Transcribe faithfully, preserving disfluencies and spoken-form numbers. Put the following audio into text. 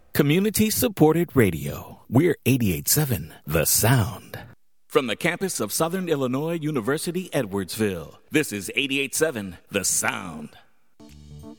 Community-supported radio. We're eighty-eight point seven The Sound. From the campus of Southern Illinois University, Edwardsville, this is eighty-eight point seven The Sound.